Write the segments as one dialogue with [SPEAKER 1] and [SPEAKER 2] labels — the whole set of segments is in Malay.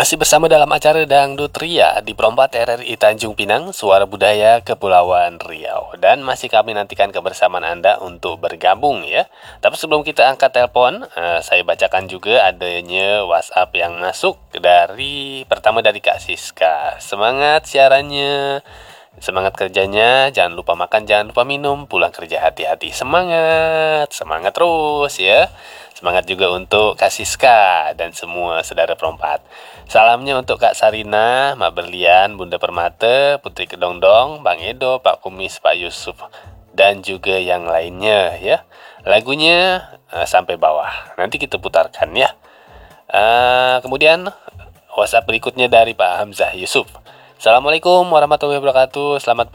[SPEAKER 1] Masih bersama dalam acara Dangdut Ria di Perompat RRI Tanjung Pinang, Suara Budaya Kepulauan Riau. Dan masih kami nantikan kebersamaan Anda untuk bergabung ya. Tapi sebelum kita angkat telepon, saya bacakan juga adanya WhatsApp yang masuk pertama dari Kak Siska. Semangat siarannya, semangat kerjanya, jangan lupa makan, jangan lupa minum, pulang kerja hati-hati. Semangat terus ya. Semangat juga untuk Kak Siska dan semua saudara perompat. Salamnya untuk Kak Sarina, Mak Berlian, Bunda Permata, Putri Kedongdong, Bang Edo, Pak Kumis, Pak Yusuf, dan juga yang lainnya ya. Lagunya sampai bawah. Nanti kita putarkan ya. Kemudian WhatsApp berikutnya dari Pak Hamzah Yusuf. Assalamualaikum warahmatullahi wabarakatuh. Selamat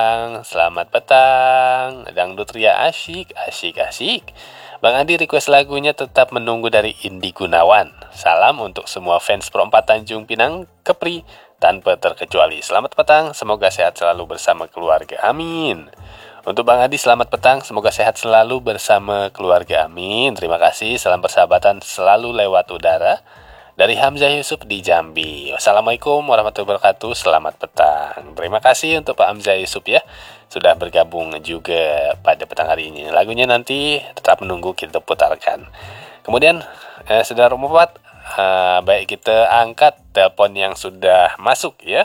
[SPEAKER 1] petang. Dangdut Ria asyik. Bang Adi request lagunya Tetap Menunggu dari Indi Gunawan. Salam untuk semua fans Perompat Tanjung Pinang, Kepri, tanpa terkecuali. Selamat petang, semoga sehat selalu bersama keluarga. Amin. Untuk Bang Adi, selamat petang, semoga sehat selalu bersama keluarga. Amin. Terima kasih, salam persahabatan selalu lewat udara. Dari Hamzah Yusuf di Jambi. Wassalamualaikum warahmatullahi wabarakatuh. Selamat petang. Terima kasih untuk Pak Hamzah Yusuf ya, sudah bergabung juga pada petang hari ini. Lagunya nanti Tetap Menunggu kita putarkan. Kemudian saudara Muhammad, baik kita angkat telepon yang sudah masuk ya.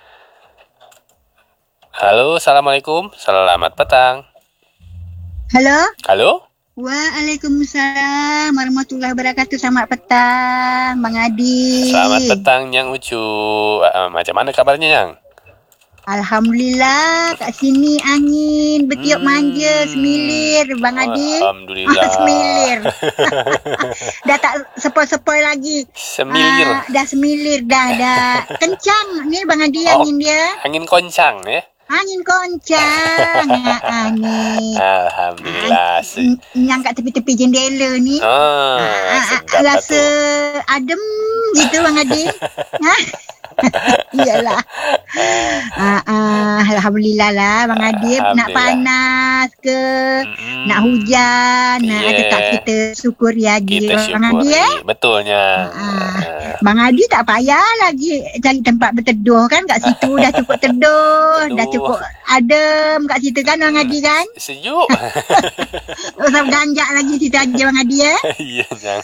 [SPEAKER 1] Halo, assalamualaikum, selamat petang. Halo.
[SPEAKER 2] Waalaikumsalam warahmatullahi wabarakatuh. Selamat petang, Bang Adi.
[SPEAKER 1] Selamat petang, Nyang Ucu. Macam mana kabarnya, Nyang?
[SPEAKER 2] Alhamdulillah, kat sini angin bertiup manja, semilir, Bang Adi.
[SPEAKER 1] Alhamdulillah.
[SPEAKER 2] Semilir. Dah tak sepoi-sepoi lagi.
[SPEAKER 1] Semilir.
[SPEAKER 2] Dah semilir, dah kencang ni Bang Adi angin dia.
[SPEAKER 1] Angin koncang ya?
[SPEAKER 2] Angin koncang. Angin.
[SPEAKER 1] Alhamdulillah.
[SPEAKER 2] Yang kat tepi-tepi jendela ni. Rasa adem gitu Bang Adi. Iyalah. Alhamdulillah lah Bang Adi. Nak panas ke, nak hujan, tetap kita syukuri aja Bang Adi
[SPEAKER 1] Betulnya.
[SPEAKER 2] Bang Adi tak payah lagi cari tempat berteduh kan, kat situ dah cukup teduh, dah cukup adem kat situ kan Bang Adi kan.
[SPEAKER 1] Sejuk.
[SPEAKER 2] Usah ganjak lagi situ aja Bang Adi ya.
[SPEAKER 1] Iya Nyang.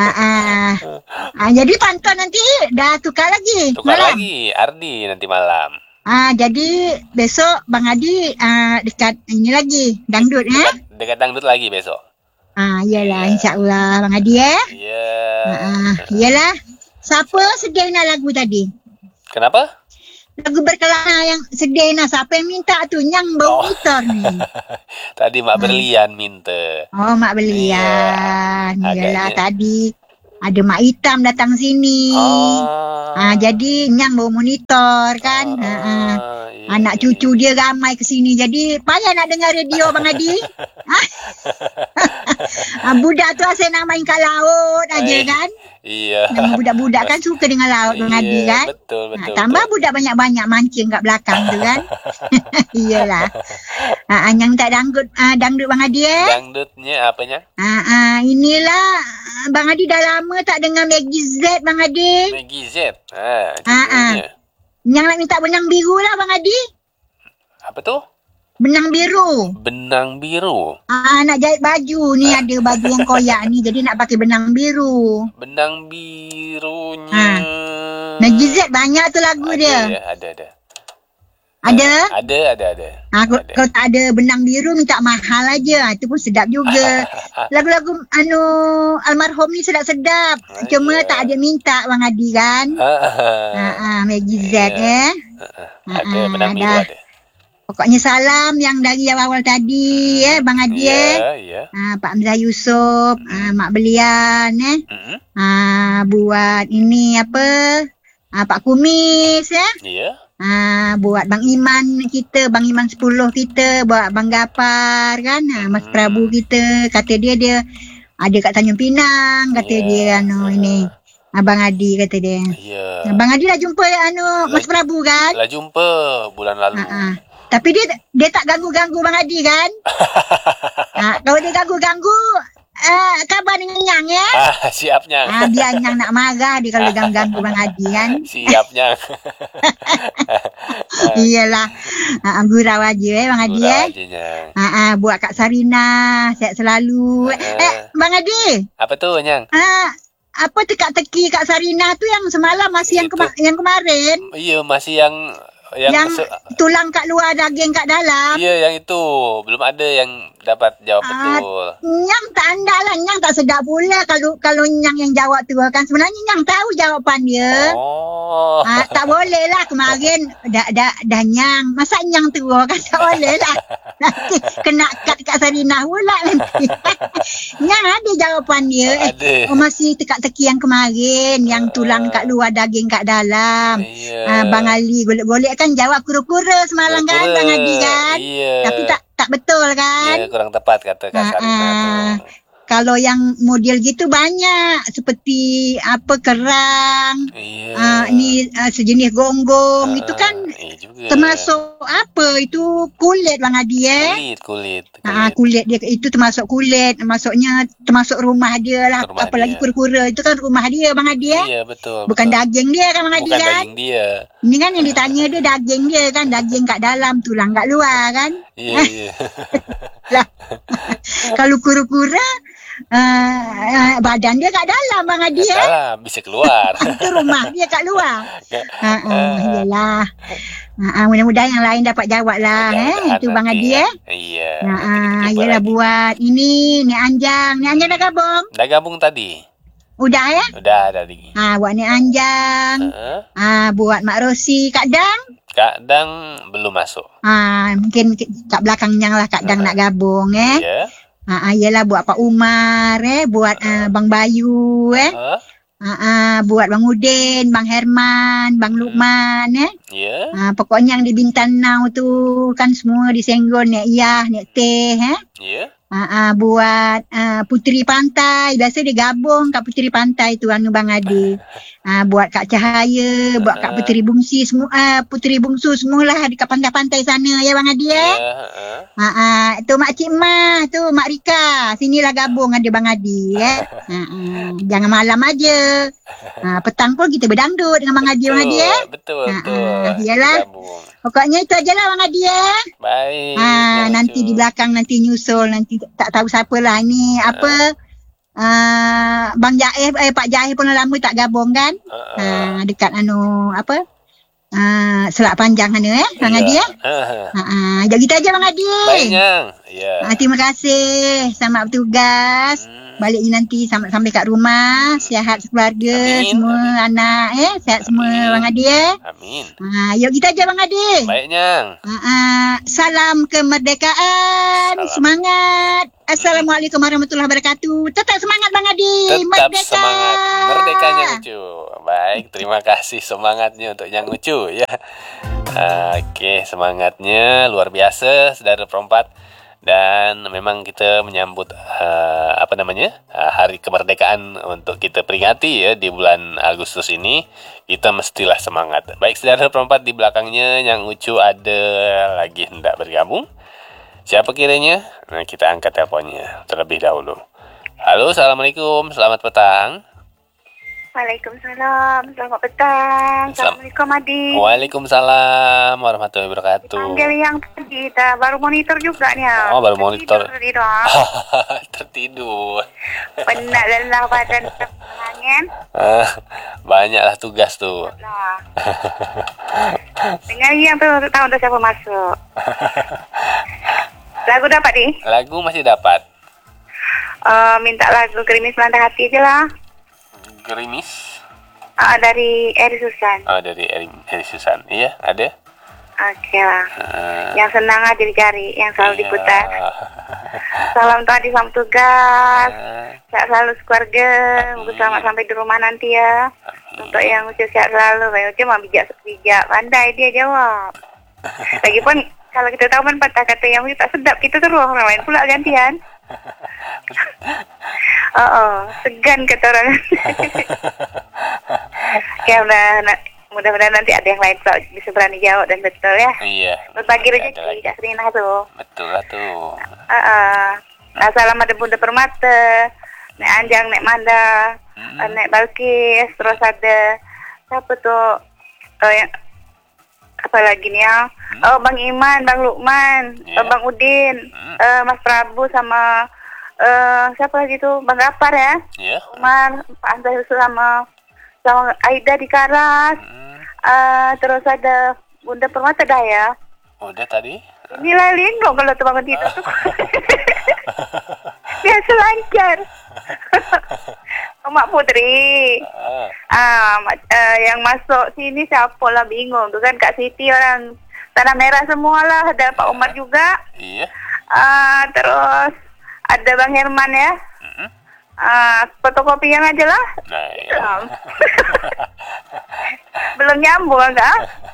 [SPEAKER 2] Jadi pantun nanti dah tukar lagi.
[SPEAKER 1] Lagi Ardi nanti malam.
[SPEAKER 2] Jadi besok Bang Adi dekat ini lagi dangdut
[SPEAKER 1] Dekat dangdut lagi besok.
[SPEAKER 2] Iyalah insya-Allah Bang Adi ya.
[SPEAKER 1] Iya.
[SPEAKER 2] Iyalah. Siapa sedih nak lagu tadi?
[SPEAKER 1] Kenapa?
[SPEAKER 2] Lagu berkelana yang sedih nak, siapa yang minta tu? Nyang bau gitar ni.
[SPEAKER 1] Tadi Mak Berlian minta.
[SPEAKER 2] Mak Berlian. Iyalah tadi ada Mak Hitam datang sini. Jadi Nyang bawa monitor kan. Anak cucu dia ramai ke sini. Jadi payah nak dengar radio Bang Adi. Budak tu asyik nak main kat laut aja kan.
[SPEAKER 1] Iya.
[SPEAKER 2] Budak-budak kan suka dengan laut Bang Adi kan.
[SPEAKER 1] Betul.
[SPEAKER 2] Tambah budak banyak-banyak mancing kat belakang tu kan. Iyalah. Yang tak dangdut Bang Adi
[SPEAKER 1] Dangdutnya apanya?
[SPEAKER 2] Inilah Bang Adi dah lama tak dengar Maggie Z Bang Adi.
[SPEAKER 1] Maggie Z.
[SPEAKER 2] Yang nak minta benang biru lah Bang Adi.
[SPEAKER 1] Apa tu?
[SPEAKER 2] Benang biru. Nak jahit baju ni, ada baju yang koyak ni, jadi nak pakai benang biru.
[SPEAKER 1] Benang birunya.
[SPEAKER 2] Maggie Z banyak tu lagu dia.
[SPEAKER 1] Ada. Ada.
[SPEAKER 2] Kalau tak ada benang biru minta mahal aja. Itu pun sedap juga. Lagu-lagu almarhum ni sedap-sedap. Cuma tak ada minta Bang Adi kan. Maggie Z
[SPEAKER 1] Ada benang biru ada.
[SPEAKER 2] Pokoknya salam yang dari awal tadi Bang Adi Pak Hamzah Yusuf, Mak Berlian buat ini Pak Kumis buat Bang Iman kita, Bang Iman 10 kita, buat Bang Gapar kan, Mas Prabu kita, kata dia ada kat Tanjung Pinang, kata dia ini Abang Adi kata dia. Abang Adi dah jumpa Mas Prabu kan?
[SPEAKER 1] Dah jumpa bulan lalu.
[SPEAKER 2] Tapi dia tak ganggu-ganggu Bang Adi kan. Kalau dia ganggu-ganggu khabar dengan Nyang ya.
[SPEAKER 1] Siap Nyang.
[SPEAKER 2] Biar Nyang nak marah dia kalau ganggu Bang Haji kan.
[SPEAKER 1] Siap Nyang.
[SPEAKER 2] Iyalah. Gurau aja Bang Haji
[SPEAKER 1] Gurau aja Nyang.
[SPEAKER 2] Buat Kak Sarina sihat selalu. Bang Haji.
[SPEAKER 1] Apa tuh Nyang?
[SPEAKER 2] Apa teka-teki Kak Sarina tu yang semalam masih yang kemarin?
[SPEAKER 1] Iya, masih yang
[SPEAKER 2] tulang kat luar, daging kat dalam.
[SPEAKER 1] Iya, yang itu. Belum ada yang dapat jawab betul.
[SPEAKER 2] Nyang tak andal lah. Nyang tak sedap pula kalau Nyang yang jawab tu kan. Sebenarnya Nyang tahu jawapan dia. Tak boleh lah kemarin. Dah Nyang. Masa Nyang tu kan tak boleh lah. Nanti kena kat Kak Sarina pula nanti. Nyang ada jawapan dia. Masih teka-teki yang kemarin. Yang tulang kat luar, daging kat dalam. Bang Ali golek-golek kan jawab kura-kura semalam kan Bang Adi kan. Tapi tak betul kan.
[SPEAKER 1] Ya, kurang tepat kata Kak Sarina tu.
[SPEAKER 2] Kalau yang model gitu banyak seperti kerang. Ni sejenis gonggong itu kan termasuk apa itu kulit Bang Adi
[SPEAKER 1] Kulit.
[SPEAKER 2] Kulit dia itu termasuk kulit, maksudnya termasuk rumah dia lah. Apalagi kura-kura itu kan rumah dia Bang Adi
[SPEAKER 1] Iya betul.
[SPEAKER 2] Bukan daging dia kan Bang Adi kan.
[SPEAKER 1] Bukan daging dia.
[SPEAKER 2] Ini kan yang ditanya dia daging dia kan, daging kat dalam, tulang kat luar kan.
[SPEAKER 1] Iya.
[SPEAKER 2] Lah. Kalau kura-kura badan dia kat dalam Bang Adi
[SPEAKER 1] dalam, bisa keluar.
[SPEAKER 2] Itu rumah dia kat luar. Iyalah. Mudah-mudahan yang lain dapat jawab lah. Itu Bang Adi
[SPEAKER 1] Iya.
[SPEAKER 2] Iyalah buat ini Nek Anjang. Nek Anjang dah gabung?
[SPEAKER 1] Dah gabung tadi.
[SPEAKER 2] Udah ya?
[SPEAKER 1] Udah tadi.
[SPEAKER 2] Buat Nek Anjang. Buat Mak Rosi, Kak Dang.
[SPEAKER 1] Kak Dang belum masuk.
[SPEAKER 2] Mungkin kat belakang Nyang lah Kak Dang nak gabung
[SPEAKER 1] Iya.
[SPEAKER 2] Iyalah buat Pak Umar buat Bang Bayu buat Bang Udin, Bang Herman, Bang Lukman
[SPEAKER 1] Ya.
[SPEAKER 2] Pokoknya yang di Bintan Now tu kan semua disenggol Nek Iyah, Nek Teh
[SPEAKER 1] Ya.
[SPEAKER 2] Buat Puteri Pantai. Biasa dia gabung kat Puteri Pantai tu Bang Adi. Buat Kak Cahaya, buat Kak Puteri Bungsi semua, Puteri Bungsu semualah di kat pantai-pantai sana ya Bang Adi tu Mak Cik Mah tu, Mak Rika. Sinilah gabung ada Bang Adi Jangan malam aja. Petang pun kita berdangdut dengan Bang Adi Bang Adi
[SPEAKER 1] Betul.
[SPEAKER 2] Iyalah. Pokoknya itu ajalah Bang Adi
[SPEAKER 1] Baik.
[SPEAKER 2] Nanti di belakang nanti nyusul, nanti tak tahu siapa lah ini Bang Jaih Pak Jaih pun lama tak gabung kan. Dekat Selak Panjang sana Bang Adi Jadi kita aja Bang Adi.
[SPEAKER 1] Baik Nyang. Ya.
[SPEAKER 2] Terima kasih. Selamat bertugas. Balik nanti sampai kat rumah, sihat sekeluarga. Semua anak sihat semua Bang Adi
[SPEAKER 1] Amin.
[SPEAKER 2] Yuk kita aja Bang Adi.
[SPEAKER 1] Baik Nyang.
[SPEAKER 2] Salam kemerdekaan. Semangat. Assalamualaikum warahmatullahi wabarakatuh. Tetap semangat Bang Adi.
[SPEAKER 1] Tetap semangat. Merdekanya Ucu. Baik, terima kasih semangatnya untuk Yang Ucu ya. Oke, semangatnya luar biasa saudara perempat. Dan memang kita menyambut hari kemerdekaan untuk kita peringati ya di bulan Agustus ini. Kita mestilah semangat. Baik saudara perempat, di belakangnya Yang Ucu ada lagi hendak bergabung. Siapa kiranya? Nah, kita angkat teleponnya terlebih dahulu. Halo, assalamualaikum, selamat petang.
[SPEAKER 3] Waalaikumsalam, selamat petang. Assalamualaikum Adi.
[SPEAKER 1] Waalaikumsalam warahmatullahi wabarakatuh.
[SPEAKER 3] Panggil yang tadi, baru monitor juga nih.
[SPEAKER 1] Baru monitor.
[SPEAKER 3] Tertidur. Penat lelah badan angin.
[SPEAKER 1] Banyaklah tugas tuh.
[SPEAKER 3] Dengar yang tu tahu dah siapa masuk. Lagu dapat nih?
[SPEAKER 1] Lagu masih dapat.
[SPEAKER 3] Minta lagu Gerimis Melanda Hati aja lah.
[SPEAKER 1] Gerimis?
[SPEAKER 3] Dari Eri Susan.
[SPEAKER 1] Dari Eri Susan. Iya, ada.
[SPEAKER 3] Oke lah. Yang senang aja dicari, yang selalu diputar. Salam tadi selamat tugas. Sehat selalu sekeluarga. Semoga selamat sampai di rumah nanti ya. Untuk yang usia sehat selalu. Baik, cuma bijak pandai dia jawab. Lagipun kalau kita tahu kan patah kata yang tak sedap, kita terus orang lain pula gantian. Segan kata orang. Oke, mudah-mudahan nanti ada yang lain bisa berani jawab dan betul ya.
[SPEAKER 1] Iya.
[SPEAKER 3] Berbagi rezeki Kak Serina tuh.
[SPEAKER 1] Betul lah tuh.
[SPEAKER 3] salam ada Bunda Permata, Nek Anjang, Nek Manda, Nek Balkis, terus ada siapa tuh yang apa lagi nih ya? Oh, Bang Iman, Bang Lukman, Bang Udin, Mas Prabu sama siapa lagi tuh? Bang Gapar ya? Umar, Pak Anta sama Aida di Karas. Terus ada Bunda Permata dah ya.
[SPEAKER 1] Udah tadi?
[SPEAKER 3] Inilah linglung kalau tuh bangun tidur tuh. Biasa lancar. Mak Putri. Yang masuk sini siapa lah, bingung tuh kan, Kak Siti orang Tanah Merah semua lah, ada Pak Umar juga.
[SPEAKER 1] Iya.
[SPEAKER 3] Terus ada Bang Herman ya. Fotokopi yang aja lah.
[SPEAKER 1] Nah, iya.
[SPEAKER 3] Belum nyambung enggak?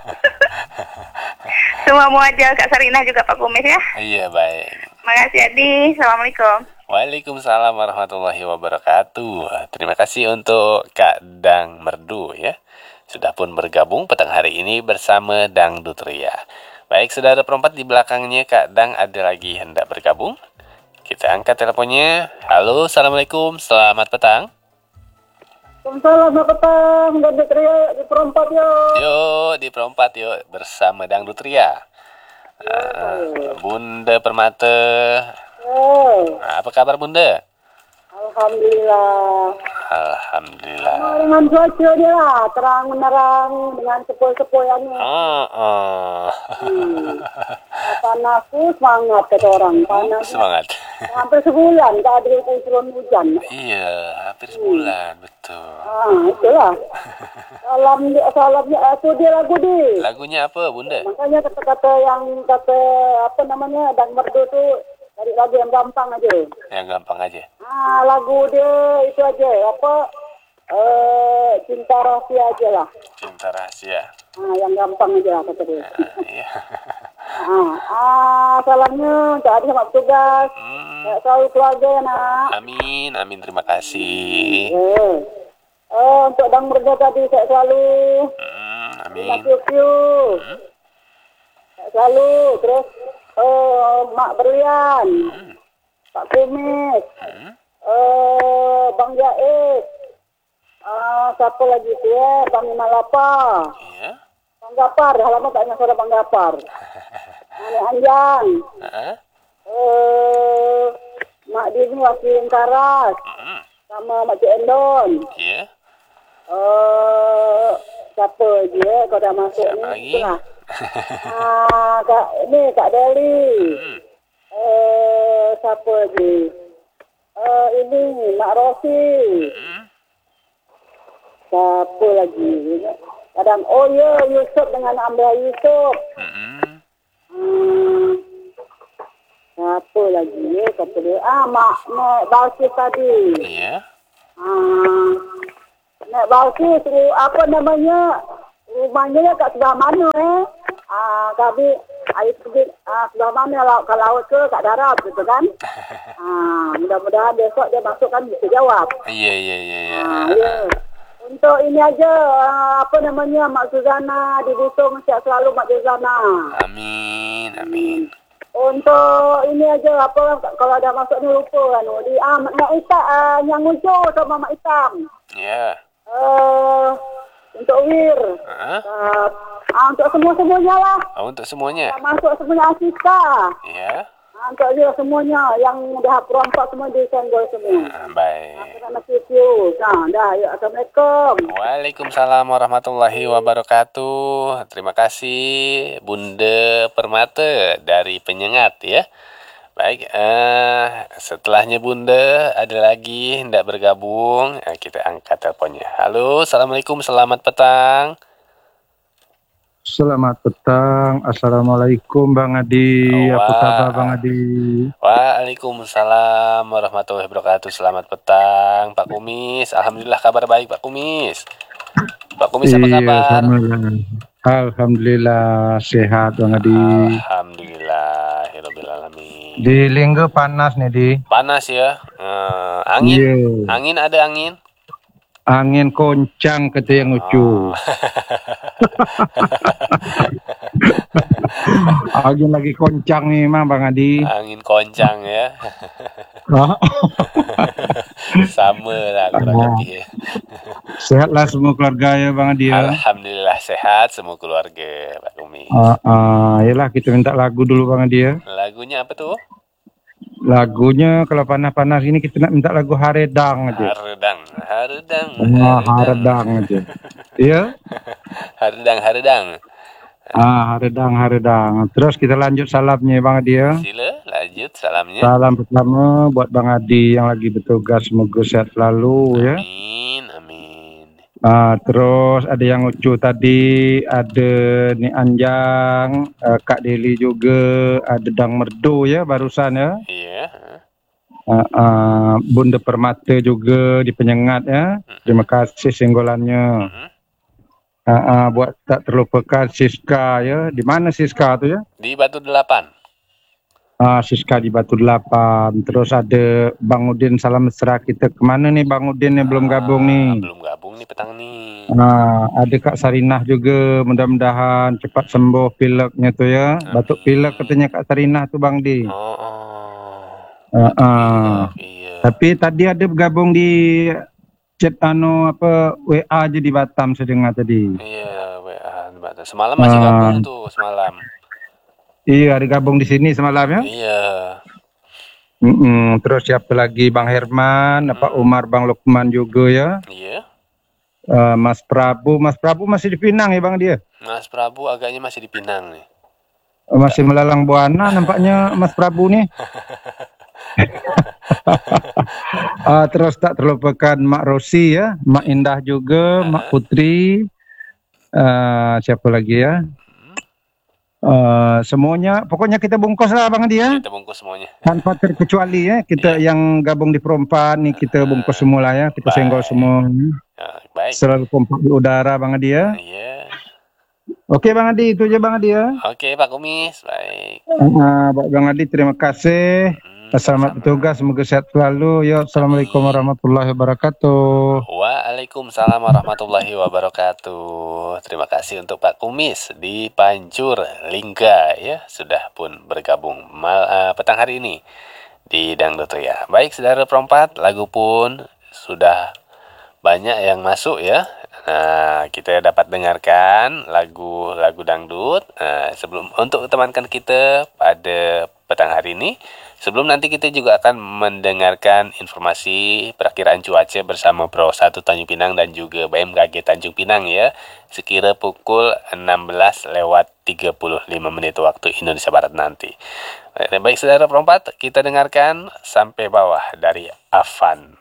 [SPEAKER 3] Semua mau aja, Kak Sarina juga, Pak Kumis ya.
[SPEAKER 1] Iya, baik.
[SPEAKER 3] Makasih Adi. Assalamualaikum.
[SPEAKER 1] Waalaikumsalam warahmatullahi wabarakatuh. Terima kasih untuk Kak Dang Merdu ya. Sudah pun bergabung petang hari ini bersama Dangdut Ria. Baik, sudah ada perempat di belakangnya Kak Dang, ada lagi hendak bergabung. Kita angkat teleponnya. Halo, Assalamualaikum, selamat petang.
[SPEAKER 4] Selamat petang, Dangdut Ria di perempat yuk.
[SPEAKER 1] Yuk, di perempat yuk, bersama Dangdut Ria. Bunda Permata. Apa kabar Bunda?
[SPEAKER 4] Alhamdulillah.
[SPEAKER 1] Alhamdulillah.
[SPEAKER 4] Dengan cuaca dia lah, terang menerang dengan sepoi-sepoiannya. Panas tuh semangat kata orang. Panas
[SPEAKER 1] semangat.
[SPEAKER 4] Hampir sebulan tak ada turun hujan.
[SPEAKER 1] Iya, hampir sebulan, betul.
[SPEAKER 4] Itulah. Salamnya itu dia lagu dia.
[SPEAKER 1] Lagunya apa Bunda?
[SPEAKER 4] Makanya kata-kata yang kata apa namanya Dang Merdu tuh dari lagu yang gampang aja.
[SPEAKER 1] Yang gampang aja.
[SPEAKER 4] Lagu dia itu aja apa Cinta Rahasia aja lah.
[SPEAKER 1] Cinta Rahasia.
[SPEAKER 4] Yang gampang aja lah kata dia.
[SPEAKER 1] Iya.
[SPEAKER 4] Salamnya untuk adik sama petugas. Selalu keluarga ya nak.
[SPEAKER 1] Amin, amin, terima kasih.
[SPEAKER 4] Untuk Dang Merdu tadi saya selalu.
[SPEAKER 1] Amin.
[SPEAKER 4] Saya selalu terus Mak Berlian, Pak Kumis, Bang Jais, siapa lagi tu ya, Bang Imalapa, Bang Gapar, dah lama tak ingat suara Bang Gapar, Nek Anjang, Mak Dini Wakil Karas, sama Mak Cik Endon, siapa lagi ya, kau dah masuk ni, itulah. Kak Deli. Siapa lagi? Ini Mak Rosi. Siapa lagi? Kadang Yusuf dengan Ambil Yusuf. Siapa lagi? Kata dia. Mak Balkis tadi. Nek Balkis, apa namanya? Rumahnya kat sebelah mana kami air pergi sebelah mana ke laut ke kat darat gitu kan. Mudah-mudahan besok dia masuk kan bisa jawab. Iya. Untuk ini aja apa namanya Mak Suzana di Busung, siap selalu Mak Suzana.
[SPEAKER 1] Amin, amin.
[SPEAKER 4] Untuk ini aja apa kalau ada masuk ni lupa kan di Mak Itam yang hujung sama Mak Itam.
[SPEAKER 1] Ya.
[SPEAKER 4] Untuk Wir. Untuk semua-semuanya lah.
[SPEAKER 1] Untuk semuanya.
[SPEAKER 4] Masuk semuanya Asika.
[SPEAKER 1] Ya.
[SPEAKER 4] Untuk dia semuanya yang dah perompak semua disenggol semua.
[SPEAKER 1] Baik.
[SPEAKER 4] Terima kasih. Dah, ya. Assalamualaikum.
[SPEAKER 1] Waalaikumsalam warahmatullahi wabarakatuh. Terima kasih Bunda Permata dari Penyengat ya. Baik, setelahnya Bunda ada lagi hendak bergabung, kita angkat teleponnya. Halo, Assalamualaikum, selamat petang.
[SPEAKER 5] Selamat petang, Assalamualaikum Bang Adi, apa kabar Bang Adi?
[SPEAKER 1] Waalaikumsalam warahmatullahi wabarakatuh, selamat petang Pak Kumis. Alhamdulillah kabar baik Pak Kumis. Pak Kumis apa kabar?
[SPEAKER 5] Alhamdulillah sehat Bang Adi.
[SPEAKER 1] Alhamdulillah, hiraubil alamin.
[SPEAKER 5] Di Linggo panas nih di.
[SPEAKER 1] Panas ya. Angin, angin ada angin.
[SPEAKER 5] Angin koncang kata yang lucu. Angin lagi koncang nih mah Bang Adi.
[SPEAKER 1] Angin koncang ya.
[SPEAKER 5] Oh,
[SPEAKER 1] Sama lah kurang lebih.
[SPEAKER 5] sehatlah semua keluarga ya Bang Adi ya.
[SPEAKER 1] Alhamdulillah sehat semua keluarga Pak Kumis.
[SPEAKER 5] Yalah kita minta lagu dulu Bang Adi ya.
[SPEAKER 1] Lagunya apa tuh?
[SPEAKER 5] Lagunya kalau panas-panas ini kita nak minta lagu Haredang aja.
[SPEAKER 1] Haredang
[SPEAKER 5] aja. Iya?
[SPEAKER 1] Haredang.
[SPEAKER 5] Haredang. Terus kita lanjut salamnya Bang Adi ya.
[SPEAKER 1] Sila lanjut salamnya.
[SPEAKER 5] Salam pertama buat Bang Adi yang lagi bertugas, semoga sehat selalu ya.
[SPEAKER 1] Amin.
[SPEAKER 5] Terus ada yang lucu tadi, ada Ni Anjang, Kak Deli juga, ada Dang Merdu ya barusan ya.
[SPEAKER 1] Iya.
[SPEAKER 5] Bunda Permata juga di Penyengat ya. Terima kasih singgolannya. Buat tak terlupakan Siska ya. Di mana Siska tu ya?
[SPEAKER 1] Di Batu 8.
[SPEAKER 5] Siska di Batu 8. Terus ada Bang Udin salam mesra kita. Kemana nih Bang Udin yang belum gabung nih?
[SPEAKER 1] Belum gabung nih petang nih.
[SPEAKER 5] Ada Kak Sarinah juga. Mudah-mudahan cepat sembuh pileknya tu ya.
[SPEAKER 1] Amin.
[SPEAKER 5] Batuk pilek katanya Kak Sarinah tu Bang Di.
[SPEAKER 1] Iya.
[SPEAKER 5] Tapi tadi ada bergabung di chat WA aja di Batam saya dengar tadi.
[SPEAKER 1] Iya, WA di Batam. Semalam masih gabung tuh semalam.
[SPEAKER 5] Iya, ada gabung di sini semalam ya.
[SPEAKER 1] Iya.
[SPEAKER 5] Terus siapa lagi Bang Herman, Pak Umar, Bang Lukman juga ya.
[SPEAKER 1] Iya.
[SPEAKER 5] Mas Prabu masih di Pinang ya Bang dia.
[SPEAKER 1] Mas Prabu agaknya masih di Pinang nih.
[SPEAKER 5] Masih melalang buana nampaknya Mas Prabu nih. Terus tak terlupakan Mak Rosi ya, Mak Indah juga, Mak Putri, siapa lagi ya? Semuanya, pokoknya kita bungkus lah Bang dia.
[SPEAKER 1] Kita bungkus semuanya.
[SPEAKER 5] Tanpa terkecuali ya, kita yang gabung di Perempat nih kita bungkus semua lah ya, kita senggol semua.
[SPEAKER 1] Baik.
[SPEAKER 5] Selalu kompak di udara Bang dia.
[SPEAKER 1] Iya.
[SPEAKER 5] Oke Bang Adi, itu aja Bang Adi ya.
[SPEAKER 1] Oke Pak Kumis, baik.
[SPEAKER 5] Bang Adi terima kasih. Selamat bertugas, semoga sehat selalu. Ya, Assalamualaikum warahmatullahi wabarakatuh.
[SPEAKER 1] Waalaikumsalam warahmatullahi wabarakatuh. Terima kasih untuk Pak Kumis di Pancur Lingga ya, sudah pun bergabung petang hari ini di Dangdut ya. Baik saudara Perempat, lagu pun sudah banyak yang masuk ya. Kita dapat dengarkan lagu-lagu dangdut sebelum untuk temankan kita pada petang hari ini. Sebelum nanti kita juga akan mendengarkan informasi perakiraan cuaca bersama Pro 1 Tanjung Pinang dan juga BMKG Tanjung Pinang ya. Sekira pukul 16:35 waktu Indonesia Barat nanti. Baik saudara Perempat, kita dengarkan Sampai Bawah dari Afan.